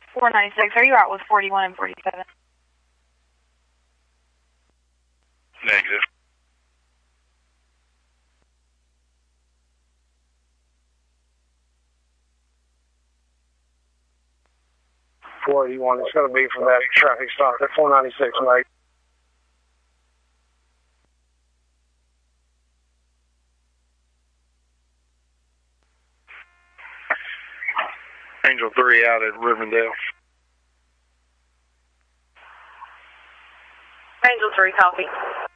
496, are you out with 41 and 47? Negative. It's going to be from that traffic stop at 496, right? Angel 3 out at Rivendell. Angel 3, copy.